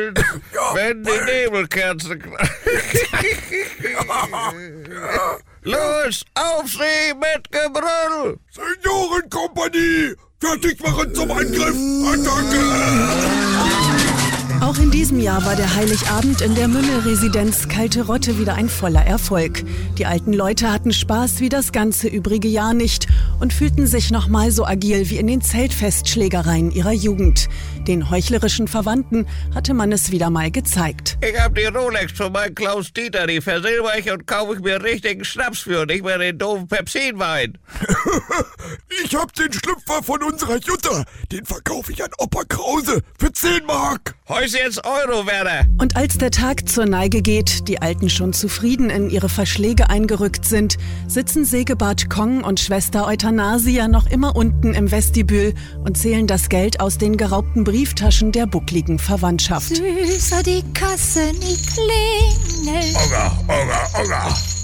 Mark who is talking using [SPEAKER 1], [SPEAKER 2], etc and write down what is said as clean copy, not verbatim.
[SPEAKER 1] Brüllen, wenn die Nebelkerzen Los, auf sie mit Gebrüll!
[SPEAKER 2] Seniorenkompanie! Fertig machen zum Angriff! Attacke!
[SPEAKER 3] Auch in diesem Jahr war der Heiligabend in der Mümmelresidenz Kalte Rotte wieder ein voller Erfolg. Die alten Leute hatten Spaß wie das ganze übrige Jahr nicht und fühlten sich nochmal so agil wie in den Zeltfestschlägereien ihrer Jugend. Den heuchlerischen Verwandten hatte man es wieder mal gezeigt.
[SPEAKER 1] Ich hab die Rolex von meinem Klaus Dieter, die versilber ich und kaufe ich mir richtigen Schnaps für und nicht mehr den doofen Pepsinwein.
[SPEAKER 2] Ich hab den Schlüpfer von unserer Jutta. Den verkaufe ich an Opa Krause für 10 Mark.
[SPEAKER 1] Heus jetzt Euro, Werner.
[SPEAKER 3] Und als der Tag zur Neige geht, die Alten schon zufrieden in ihre Verschläge eingerückt sind, sitzen Sägebart Kong und Schwester Euthanasia noch immer unten im Vestibül und zählen das Geld aus den geraubten Brieftaschen der buckligen Verwandtschaft.
[SPEAKER 4] Süßer die Kasse nie klingelt.
[SPEAKER 2] Oga, Oga, Oga.